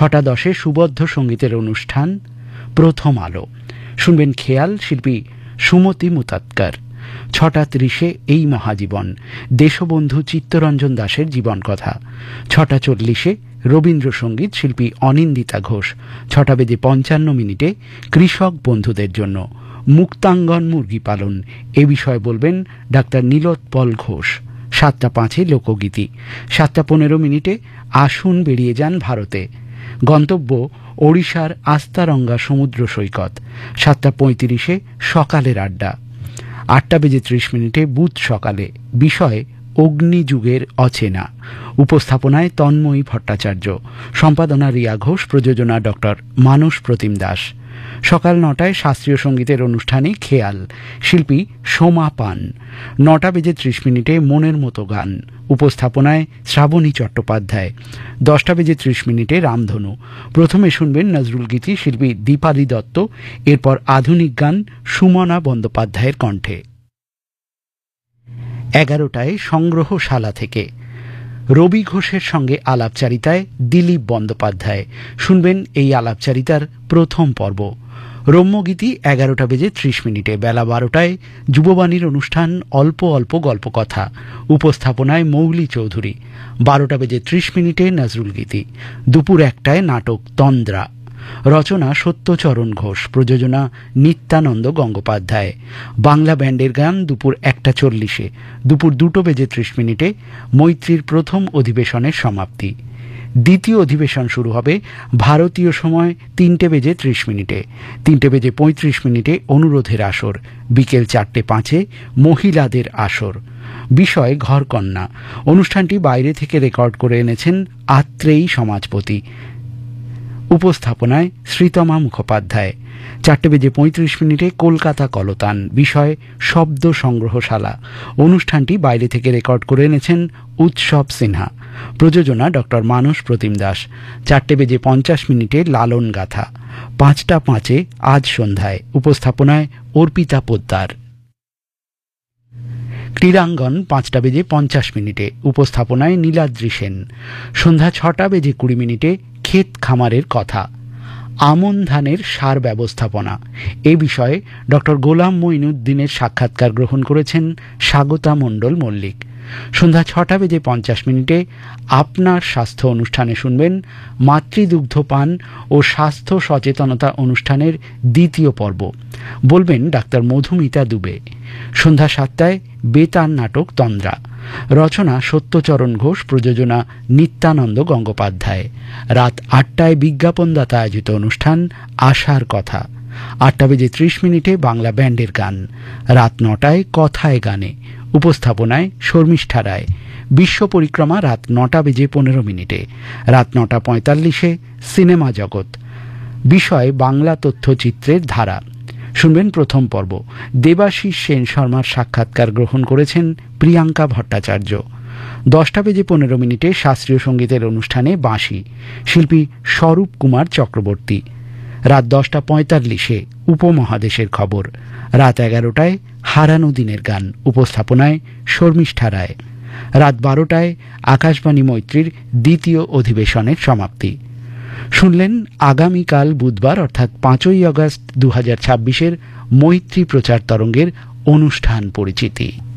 6:10 সুবদ্ধ সঙ্গীতের অনুষ্ঠান প্রথম আলো। শুনবেন খেয়াল, শিল্পী সুমতি মুতাৎকার। 6:30 এই মহাজীবন, দেশবন্ধু চিত্তরঞ্জন দাশের জীবন কথা। 6:40 রবীন্দ্রসঙ্গীত, শিল্পী অনিন্দিতা ঘোষ। 6:55 কৃষক বন্ধুদের জন্য মুক্তাঙ্গন মুরগি পালন, এ বিষয়ে বলবেন ডাক্তার নীলোৎপল ঘোষ। 7:05 লোকগীতি। 7:15 আসুন বেরিয়ে যান ভারতে, গন্তব্য ওড়িশার আস্তারঙ্গা সমুদ্র সৈকত। 7:35 সকালের আড্ডা। 8:30 বুধ সকালে, বিষয় অগ্নিযুগের অচেনা, উপস্থাপনায় তন্ময়ী ভট্টাচার্য, সম্পাদনা রিয়া ঘোষ, প্রযোজনা ডক্টর মানস প্রতিম দাস। সকাল 9টায় শাস্ত্রীয় সঙ্গীতের অনুষ্ঠানে খেয়াল, শিল্পী সোমা পান। 9:30 মনের মতো গান, উপস্থাপনায় শ্রাবণী চট্টোপাধ্যায়। 10:30 রামধনু। প্রথমে শুনবেন নজরুল গীতি, শিল্পী দীপালি দত্ত, এরপর আধুনিক গান সুমনা বন্দ্যোপাধ্যায়ের কণ্ঠে। 11টায় সংগ্রহশালা থেকে রবি ঘোষের সঙ্গে আলাপচারিতায় দিলীপ বন্দ্যোপাধ্যায়। শুনবেন এই আলাপচারিতার প্রথম পর্ব। রম্যগীতি 11:30। বেলা 12টায় যুববাণীর অনুষ্ঠান অল্প অল্প গল্পকথা, উপস্থাপনায় মৌলি চৌধুরী। 12:30 নজরুল গীতি। দুপুর 1টায় নাটক তন্দ্রা, রচনা সত্যচরণ ঘোষ, প্রযোজনা নিত্যানন্দ গঙ্গোপাধ্যায়। বাংলা ব্যান্ডের গান দুপুর 1:40। দুপুর 2:30 মৈত্রীর প্রথম অধিবেশনের সমাপ্তি। দ্বিতীয় অধিবেশন শুরু হবে ভারতীয় সময় 3:30। 3:35 অনুরোধের আসর। বিকেল 4:05 মহিলাদের আসর, বিষয় ঘরকন্যা। অনুষ্ঠানটি বাইরে থেকে রেকর্ড করে এনেছেন আত্রেয়ী সমাজপতি, উপস্থাপনায় শ্রীতমা মুখোপাধ্যায়। 4:35 কলকাতা কলতান, বিষয় শব্দ সংগ্রহশালা। অনুষ্ঠানটি বাইরে থেকে রেকর্ড করে এনেছেন উৎসব সিনহা, প্রযোজনা ডক্টর মানস প্রতিম দাস। 4:50 লালন গাথা। 5:05 আজ সন্ধ্যায়, উপস্থাপনায় অর্পিতা পোদ্দার। ক্রীড়াঙ্গন 5:50, উপস্থাপনায় নীলাদ্রি সেন। সন্ধ্যা 6:20 ক্ষেত খামারের কথা, আমন ধানের সার ব্যবস্থাপনা, এ বিষয়ে ডক্টর গোলাম মঈনুদ্দিনের সাক্ষাৎকার গ্রহণ করেছেন স্বাগতা মণ্ডল মল্লিক। সন্ধ্যা 6:50 আপনার স্বাস্থ্য অনুষ্ঠানে শুনবেন মাতৃদুগ্ধ পান ও স্বাস্থ্য সচেতনতা অনুষ্ঠানের দ্বিতীয় পর্ব, বলবেন ডাক্তার মধুমিতা দুবে। সন্ধ্যা 7টায় বেতার নাটক তন্দ্রা, রচনা সত্যচরণ ঘোষ, প্রযোজনা নিত্যানন্দ গঙ্গোপাধ্যায়। রাত 8টায় বিজ্ঞাপনদাতা আয়োজিত অনুষ্ঠান আশার কথা। 8:30 বাংলা ব্যান্ডের গান। রাত 9টায় কথায় গানে, উপস্থাপনায় শর্মিষ্ঠা রায়। বিশ্ব পরিক্রমা রাত 9:15। রাত 9:45 সিনেমা জগৎ, বিষয় বাংলা তথ্যচিত্রের ধারা। শুনবেন প্রথম পর্ব। দেবাশিস সেন শর্মার সাক্ষাৎকার গ্রহণ করেছেন প্রিয়াঙ্কা ভট্টাচার্য। 10:15 শাস্ত্রীয় সঙ্গীতের অনুষ্ঠানে বাঁশি, শিল্পী স্বরূপ কুমার চক্রবর্তী। রাত 10:45 উপমহাদেশের খবর। রাত 11টায় হারানো দিনের গান, উপস্থাপনায় শর্মিষ্ঠা রায়। রাত 12টায় আকাশবাণী মৈত্রীর দ্বিতীয় অধিবেশনের সমাপ্তি। শুনলেন আগামীকাল বুধবার অর্থাৎ 5ই আগস্ট 2026 মৈত্রী প্রচার তরঙ্গের অনুষ্ঠান পরিচিতি।